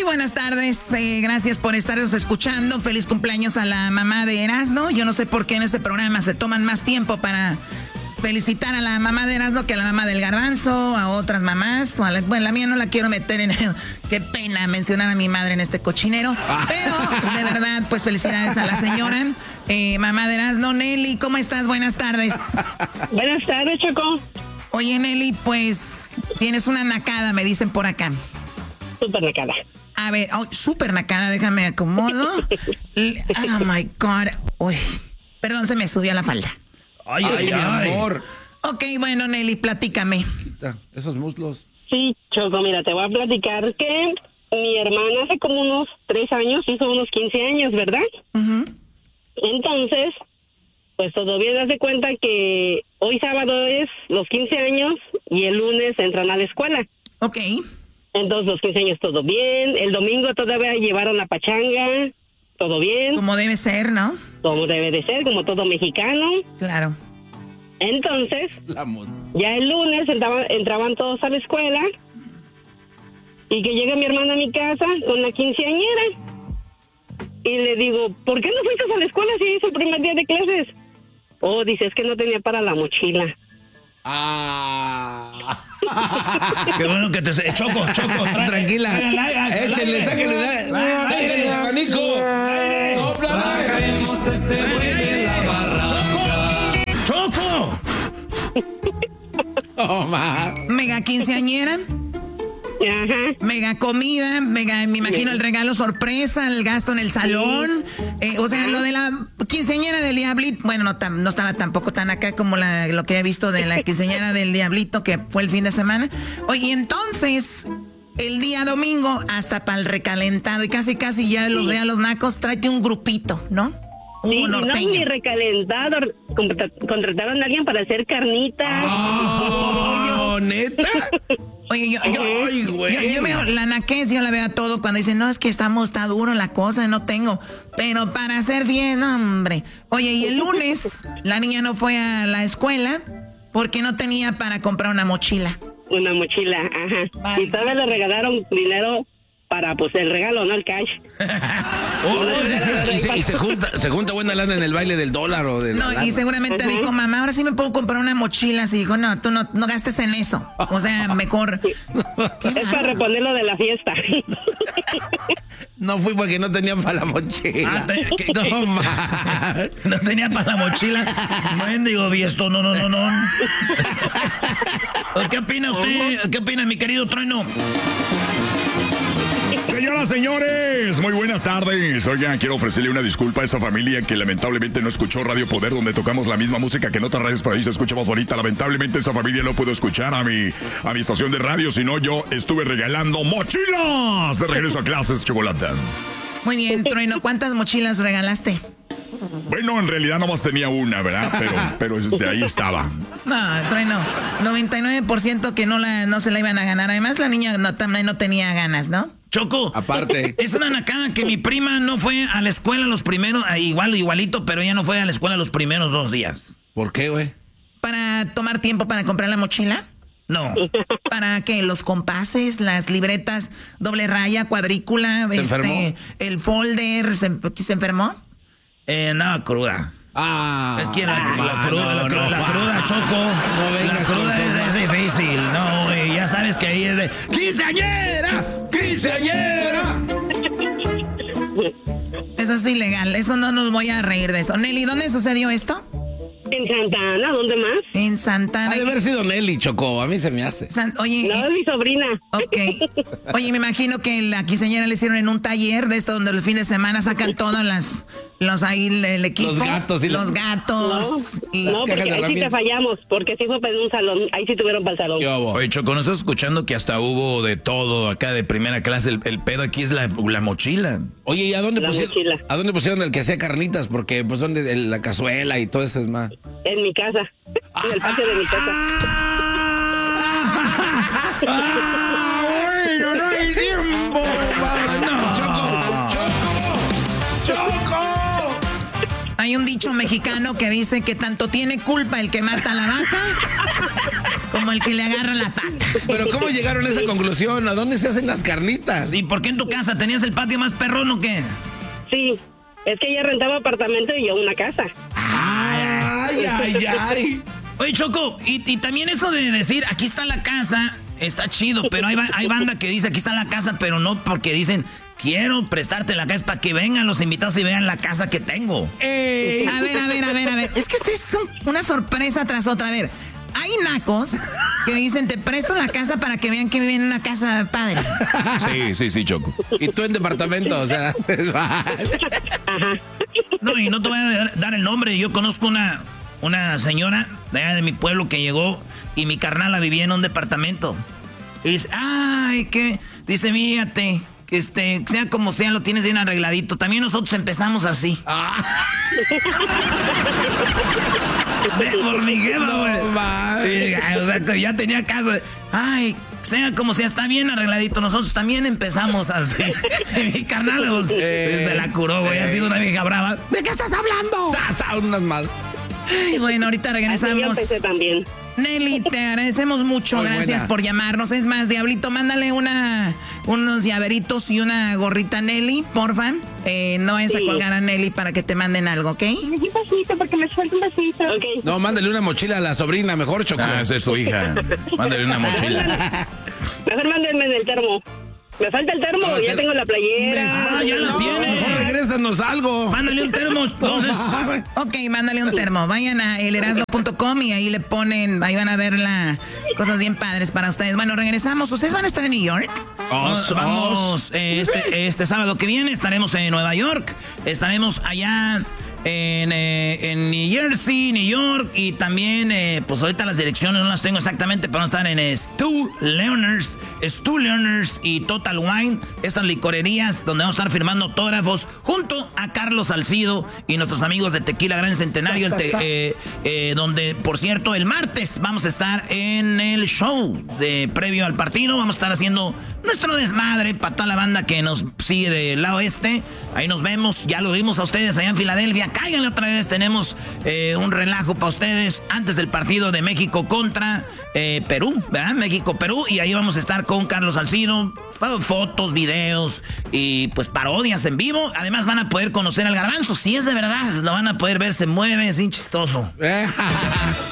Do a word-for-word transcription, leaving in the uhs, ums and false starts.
buenas tardes, eh, gracias por estaros escuchando. Feliz cumpleaños a la mamá de Erasmo. Yo no sé por qué en este programa se toman más tiempo para felicitar a la mamá de Erasmo que a la mamá del Garbanzo, a otras mamás. O a la, bueno, la mía no la quiero meter en... Qué pena mencionar a mi madre en este cochinero. Pero, de verdad, pues felicidades a la señora. Eh, mamá de Erasmo, Nelly, ¿cómo estás? Buenas tardes. Buenas tardes, Choco. Oye, Nelly, pues tienes una nacada, me dicen por acá. Súper nacada. A ver, oh, súper nacada, déjame acomodo. Oh, my God. Uy, perdón, se me subió la falda. Ay, ay, ay, mi amor. Ok, bueno, Nelly, platícame. Esos muslos. Sí, Choco, mira, te voy a platicar que mi hermana hace como unos tres años hizo unos quince años, ¿verdad? Uh-huh. Entonces, pues todavía das de cuenta que hoy sábado es los quince años y el lunes entran a la escuela. Ok. Entonces, los quince años todo bien. El domingo todavía llevaron la pachanga. Todo bien. Como debe ser, ¿no? Como debe de ser, como todo mexicano. Claro. Entonces, La ya el lunes entraban, entraban todos a la escuela. Y que llega mi hermana a mi casa con la quinceañera. Y le digo, ¿por qué no fuiste a la escuela si es el primer día de clases? Oh, dice, es que no tenía para la mochila. Ah. Qué bueno que te... Choco, Choco, tra... tranquila. Échenle, sáquenle, sáquenle el abanico. ¡Choco! Oh, ma. Mega quinceañera. Ajá. Mega comida, mega, me imagino el regalo sorpresa, el gasto en el salón. Eh, o sea, lo de la quinceañera del Diablito, bueno, no, tam, no estaba tampoco tan acá como la, lo que he visto de la quinceañera del Diablito, que fue el fin de semana. Oye, entonces, el día domingo, hasta para el recalentado, y casi casi ya los veo a los nacos, tráete un grupito, ¿no? Sí, Un no, norteño. ni recalentado. Contra- Contrataron a alguien para hacer carnitas. Oh, ¿neta? Oye, yo, yo, Ay, güey. yo, yo veo la naquez, yo la veo a todo cuando dicen, no, es que estamos, está duro la cosa, no tengo. Pero para hacer bien, hombre. Oye, y el lunes la niña no fue a la escuela porque no tenía para comprar una mochila. Una mochila, ajá. Vale. Y todavía le regalaron dinero para, pues, el regalo, no el cash. Oh, sí, sí. Y, se, y se junta, se junta buena lana en el baile del dólar o de la No, lana. y seguramente Ajá. dijo, mamá, ahora sí me puedo comprar una mochila. Así dijo, no, tú no, no gastes en eso. O sea, mejor... ¿Qué Es para bárbaro? reponerlo de la fiesta. No fui porque no tenía para la mochila. Ah, te- que- No, ma. No tenía para la mochila. Mendigo viesto, no, no, no, no. ¿Qué opina usted? ¿Qué opina, mi querido Trueno? Señoras, señores, muy buenas tardes. Oigan, quiero ofrecerle una disculpa a esa familia que lamentablemente no escuchó Radio Poder, donde tocamos la misma música que en otras radios, por ahí se escucha más bonita. Lamentablemente esa familia no pudo escuchar a mi, a mi estación de radio, sino yo estuve regalando mochilas de regreso a clases, chocolate. Muy bien, Trueno, ¿cuántas mochilas regalaste? Bueno, en realidad nomás tenía una, ¿verdad? Pero, pero de ahí estaba. No, Trueno, noventa y nueve por ciento que no, la, no se la iban a ganar. Además, la niña no, también no tenía ganas, ¿no? Choco. Aparte. Es una nacada que mi prima no fue a la escuela los primeros, ah, igual, igualito, pero ella no fue a la escuela los primeros dos días. ¿Por qué, güey? ¿Para tomar tiempo para comprar la mochila? No. ¿Para qué? Los compases, las libretas, doble raya, cuadrícula, ¿Se este, enfermó? el folder, ¿se, ¿se enfermó? Eh, nada, cruda. Ah. Es que la, la ah, cruda, no, la, cruda, no, la va. cruda, Choco. No la vengas con cruda tu es, es difícil. No, güey, ya sabes que ahí es de... ¡Quinceañera! ¡Quinceañera! Eso es ilegal, eso no nos voy a reír de eso. Nelly, ¿dónde sucedió esto? En Santa Ana, ¿dónde más? En Santana. Ha de haber sido Nelly, Chocó. A mí se me hace. San- Oye, No, eh, es mi sobrina. ok. Oye, me imagino que la quinceañera le hicieron en un taller de esto donde el fin de semana sacan todos las, los ahí el, el equipo. Los gatos y los los- gatos. y No, cajas porque de ahí sí te herramientas. fallamos, porque sí fue para un salón, ahí sí tuvieron para el salón. ¿Qué hubo? Oye, Choco, ¿no estás escuchando que hasta hubo de todo acá de primera clase? El, el pedo aquí es la, la mochila. Oye, ¿y a dónde La pusieron? mochila. ¿A dónde pusieron el que hacía carnitas? Porque pues son de, de la cazuela y todo eso es más. En mi casa, en el patio de mi casa. ¡Bueno, no hay tiempo! ¡No! ¡Choco! ¡Choco! hay un dicho mexicano que dice que tanto tiene culpa el que mata a la vaca como el que le agarra la pata. Pero ¿cómo llegaron a esa conclusión? ¿A dónde se hacen las carnitas? ¿Y por qué en tu casa tenías el patio más perrón o qué? Sí, es que ella rentaba apartamento y yo una casa. Ay, ay, ay. Oye, Choco, y, y también eso de decir, aquí está la casa, está chido, pero hay, hay banda que dice, aquí está la casa, pero no porque dicen, quiero prestarte la casa para que vengan los invitados y vean la casa que tengo. Ey. A ver, a ver, a ver, a ver. Es que ustedes son una sorpresa tras otra. A ver, hay nacos que dicen, te presto la casa para que vean que viven en una casa padre. Sí, sí, sí, Choco. Y tú en departamento, o sea, es mal. Ajá. No, y no te voy a dar, dar el nombre. Yo conozco una, una señora de allá de mi pueblo que llegó y mi carnala vivía en un departamento. Y dice, ay, que, dice, fíjate, que este, sea como sea, lo tienes bien arregladito. También nosotros empezamos así. Ah. De por mi jefa, No, güey. man. O sea, que ya tenía casa. Ay, sea como sea, está bien arregladito. Nosotros también empezamos así. Y mi carnal pues, Eh, se la curó, güey. Ha sido una vieja brava. ¿De qué estás hablando? Sasa, unas más. Ay, bueno, ahorita Así yo regresamos. empecé también. Nelly, te agradecemos mucho. Muy Gracias buena. por llamarnos. Es más, Diablito, mándale una, unos llaveritos y una gorrita a Nelly, porfa. Eh, no vayas Sí. a colgar a Nelly para que te manden algo, ¿ok? Un besito, porque me suelta un besito. Ok. No, mándale una mochila a la sobrina, mejor, Choco. Ah, esa es su hija. Mándale una mochila. Mejor mándenme el termo. Me falta el termo, No, ya te- tengo la playera. Ah, ya lo No, tiene. mejor regrésanos algo. Mándale un termo. Entonces, Ok, mándale un termo. Vayan a el heraldo punto com y ahí le ponen, ahí van a ver la, cosas bien padres para ustedes. Bueno, regresamos. ¿Ustedes van a estar en New York? vamos, vamos, eh, este, este sábado que viene estaremos en Nueva York. Estaremos allá en, eh, en New Jersey, New York. Y también, eh, pues ahorita las direcciones no las tengo exactamente, pero vamos a estar en eh, Stu Leonard's, Stu Leonard's y Total Wine. Estas licorerías donde vamos a estar firmando autógrafos junto a Carlos Salcido y nuestros amigos de Tequila Gran Centenario. El te- eh, eh, donde, por cierto, el martes vamos a estar en el show de previo al partido. Vamos a estar haciendo nuestro desmadre para toda la banda que nos sigue del lado este. Ahí nos vemos. Ya lo vimos a ustedes allá en Filadelfia. Cáiganle otra vez. Tenemos eh, un relajo para ustedes antes del partido de México contra eh, Perú, ¿verdad? México-Perú. Y ahí vamos a estar con Carlos Salcido. Fotos, videos y pues parodias en vivo. Además van a poder conocer al Garbanzo. Si es de verdad, lo van a poder ver. Se mueve, es bien chistoso.